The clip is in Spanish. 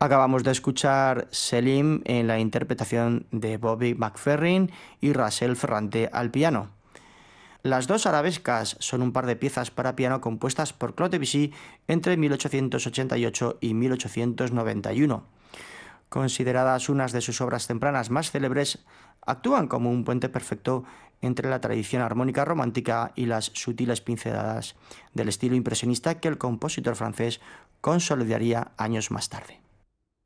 Acabamos de escuchar Selim en la interpretación de Bobby McFerrin y Russell Ferrante al piano. Las dos arabescas son un par de piezas para piano compuestas por Claude Debussy entre 1888 y 1891. Consideradas unas de sus obras tempranas más célebres, actúan como un puente perfecto entre la tradición armónica romántica y las sutiles pinceladas del estilo impresionista que el compositor francés consolidaría años más tarde.